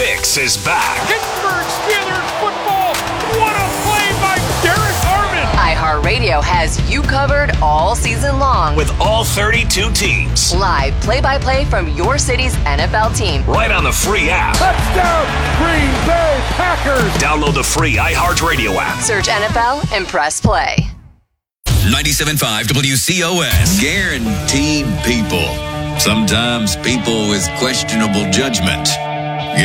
Fix is back. Pittsburgh Steelers football. What a play by Derek Armand. iHeartRadio has you covered all season long. With all 32 teams. Live play-by-play from your city's NFL team. Right on the free app. Touchdown, Green Bay Packers. Download the free iHeartRadio app. Search NFL and press play. 97.5 WCOS. Guaranteed people. Sometimes people with questionable judgment.